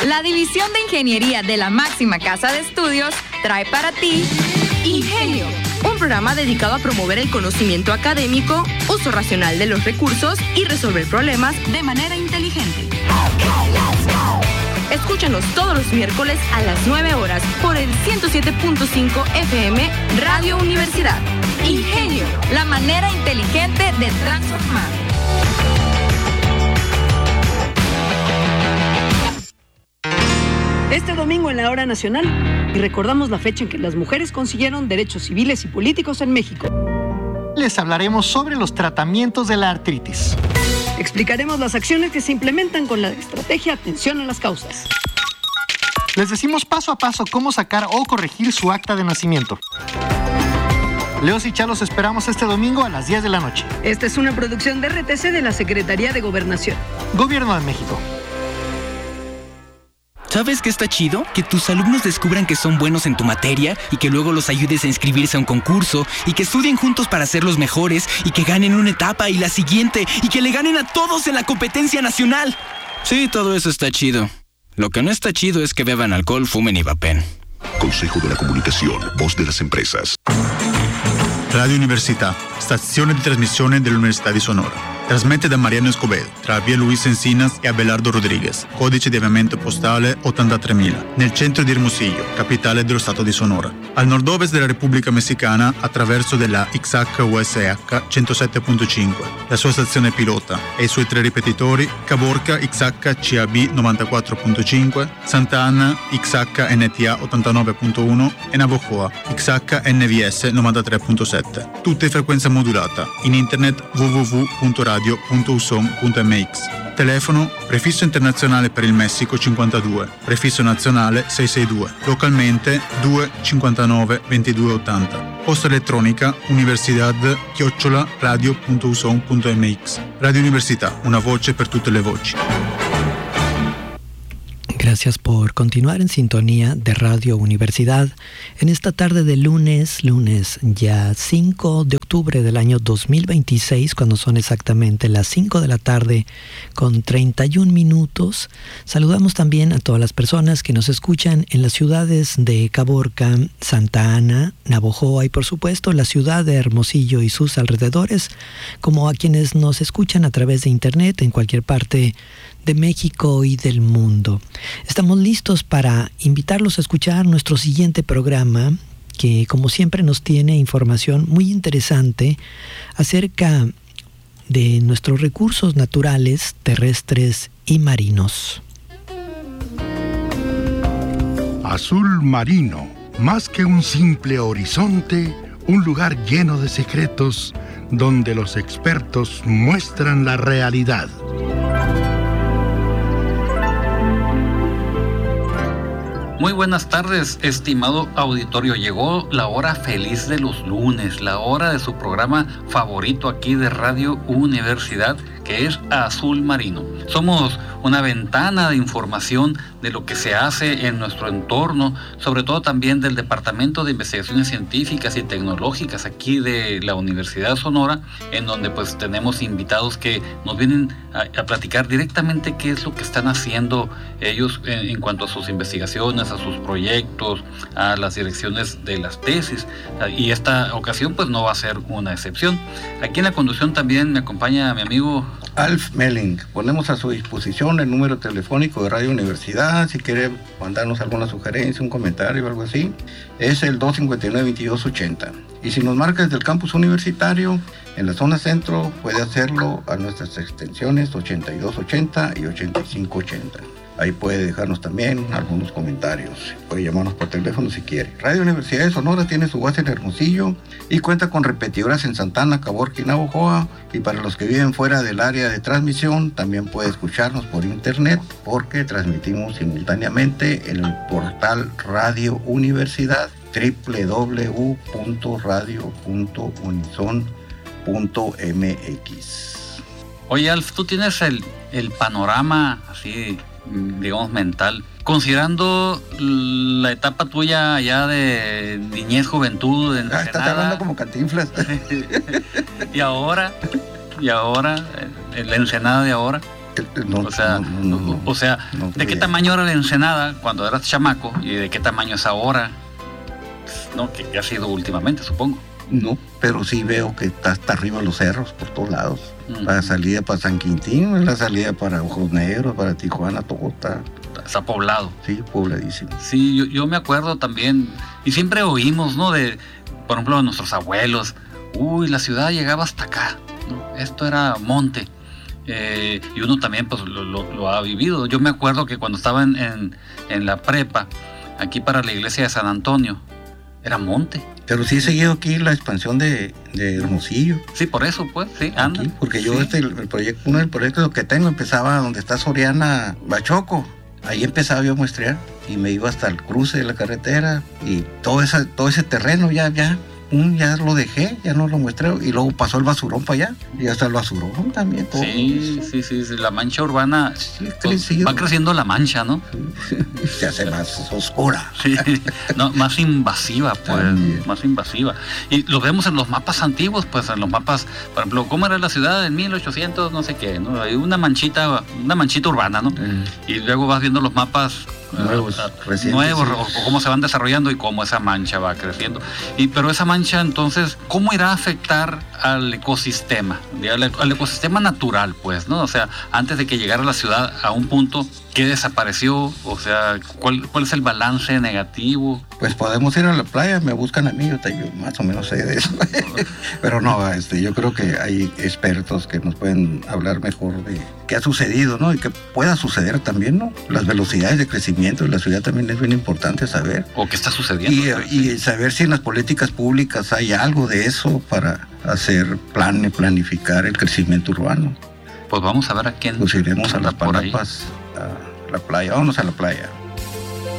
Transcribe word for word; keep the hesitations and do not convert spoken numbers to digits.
La División de Ingeniería de la máxima casa de estudios trae para ti Ingenio, un programa dedicado a promover el conocimiento académico, uso racional de los recursos y resolver problemas de manera inteligente. Escúchanos todos los miércoles a las nueve horas por el ciento siete punto cinco F M Radio Universidad. Ingenio, la manera inteligente de transformar. Este domingo en la Hora Nacional, y recordamos la fecha en que las mujeres consiguieron derechos civiles y políticos en México. Les hablaremos sobre los tratamientos de la artritis. Explicaremos las acciones que se implementan con la estrategia Atención a las Causas. Les decimos paso a paso cómo sacar o corregir su acta de nacimiento. Leos y Chá los esperamos este domingo a las diez de la noche. Esta es una producción de R T C de la Secretaría de Gobernación. Gobierno de México. ¿Sabes qué está chido? Que tus alumnos descubran que son buenos en tu materia y que luego los ayudes a inscribirse a un concurso y que estudien juntos para ser los mejores y que ganen una etapa y la siguiente y que le ganen a todos en la competencia nacional. Sí, todo eso está chido. Lo que no está chido es que beban alcohol, fumen y vapen. Consejo de la Comunicación, voz de las empresas. Radio Università, stazione di trasmissione dell'Università di Sonora. Trasmette da Mariano Escobedo, tra via Luis Encinas e Abelardo Rodriguez, codice di avviamento postale ottantatremila, nel centro di Hermosillo, capitale dello stato di Sonora. Al nord-ovest della Repubblica Messicana, attraverso della X H U S H centosette punto cinque, la sua stazione pilota e i suoi tre ripetitori, Caborca X H C A B novantaquattro punto cinque, Santa Ana X H N T A ottantanove punto uno e Navojoa X H N V S novantatré punto sette. Tutte in frequenza modulata, in internet w w w punto radio punto u s o m punto m x. Telefono prefisso internazionale per il Messico cinquantadue, prefisso nazionale seicentosessantadue, localmente due cinquantanove ventidue ottanta. Posta elettronica universidad chiocciola radio punto u s o m punto m x. Radio Università, una voce per tutte le voci. Gracias por continuar en sintonía de Radio Universidad en esta tarde de lunes, lunes ya cinco de octubre del año dos mil veintiséis, cuando son exactamente las cinco de la tarde con treinta y un minutos. Saludamos también a todas las personas que nos escuchan en las ciudades de Caborca, Santa Ana, Navojoa y por supuesto la ciudad de Hermosillo y sus alrededores, como a quienes nos escuchan a través de internet en cualquier parte de México y del mundo. Estamos listos para invitarlos a escuchar nuestro siguiente programa, que como siempre nos tiene información muy interesante acerca de nuestros recursos naturales, terrestres y marinos. Azul marino, más que un simple horizonte, un lugar lleno de secretos donde los expertos muestran la realidad. Muy buenas tardes, estimado auditorio. Llegó la hora feliz de los lunes, la hora de su programa favorito aquí de Radio Universidad, que es Azul Marino. Somos una ventana de información de lo que se hace en nuestro entorno, sobre todo también del Departamento de Investigaciones Científicas y Tecnológicas aquí de la Universidad Sonora, en donde pues tenemos invitados que nos vienen a, a platicar directamente qué es lo que están haciendo ellos en, en cuanto a sus investigaciones, a sus proyectos, a las direcciones de las tesis, y esta ocasión pues no va a ser una excepción. Aquí en la conducción también me acompaña mi amigo Alf Melling. Ponemos a su disposición el número telefónico de Radio Universidad, si quiere mandarnos alguna sugerencia, un comentario o algo así, es el dos cinco nueve, veintidós ochenta. Y si nos marca desde el campus universitario, en la zona centro, puede hacerlo a nuestras extensiones ochenta y dos ochenta y ochenta y cinco ochenta. Ahí puede dejarnos también algunos comentarios. Puede llamarnos por teléfono si quiere. Radio Universidad de Sonora tiene su base en Hermosillo y cuenta con repetidoras en Santa Ana, Caborca y Navojoa. Y para los que viven fuera del área de transmisión, también puede escucharnos por internet, porque transmitimos simultáneamente en el portal Radio Universidad, doble u doble u doble u punto radio punto unison punto m x. Oye, Alf, tú tienes el, el panorama así, digamos, mental, considerando la etapa tuya ya de niñez, juventud, de ah, estás hablando como Cantinflas. y ahora, y ahora, la Ensenada de ahora. No, o sea, no, no, no, o sea no, ¿de qué tamaño era la Ensenada cuando eras chamaco y de qué tamaño es ahora? No, que, que ha sido últimamente, supongo. No, pero sí veo que está hasta arriba los cerros por todos lados. Uh-huh. La salida para San Quintín, la salida para Ojos Negros, para Tijuana, todo está... Está poblado. Sí, pobladísimo. Sí, yo, yo me acuerdo también, y siempre oímos, ¿no? De, por ejemplo, de nuestros abuelos, uy, la ciudad llegaba hasta acá, ¿no? Esto era monte. Eh, y uno también pues lo, lo, lo ha vivido. Yo me acuerdo que cuando estaba en, en, en la prepa, aquí para la iglesia de San Antonio, era monte. Pero sí he seguido aquí la expansión de, de Hermosillo. Sí, por eso, pues, sí, anda. Aquí, porque yo sí. este, el, el proyecto, uno del proyecto que tengo empezaba donde está Soriana Bachoco. Ahí empezaba yo a muestrear y me iba hasta el cruce de la carretera y todo, esa, todo ese terreno ya, ya, um, ya lo dejé, ya no lo muestreo y luego pasó el basurón para allá y hasta el basurón también. Todo sí, sí, sí, sí, la mancha urbana sí, pues, va creciendo la mancha, ¿no? Sí. Se hace más oscura. Sí, no, más invasiva, pues, también. Más invasiva. Y lo vemos en los mapas antiguos, pues en los mapas, por ejemplo, ¿cómo era la ciudad en mil ochocientos, no sé qué, ¿no? Hay una manchita, una manchita urbana, ¿no? Mm. Y luego vas viendo los mapas nuevos, uh, nuevos sí. o, o cómo se van desarrollando y cómo esa mancha va creciendo. Y pero esa mancha, entonces, ¿cómo irá a afectar al ecosistema? Al, al ecosistema natural, pues, ¿no? O sea, antes de que llegara a la ciudad a un punto que desapareció, o sea, ¿cuál, cuál es el balance negativo? Pues podemos ir a la playa, me buscan a mí, yo, yo más o menos sé de eso. Pero no, este, yo creo que hay expertos que nos pueden hablar mejor de qué ha sucedido, ¿no? Y qué pueda suceder también, ¿no? Las velocidades de crecimiento de la ciudad también es bien importante saber. O qué está sucediendo. Y, y saber si en las políticas públicas hay algo de eso para hacer plan, planificar el crecimiento urbano. Pues vamos a ver a quién. Pues iremos a las Palapas, a la playa, vámonos a la playa.